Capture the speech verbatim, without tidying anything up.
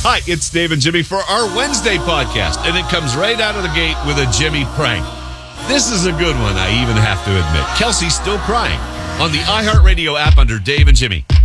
Hi, it's Dave and Jimmy for our Wednesday podcast, and it comes right out of the gate with a Jimmy prank. This is a good one, I even have to admit. Kelsey's still crying on the iHeartRadio app under Dave and Jimmy.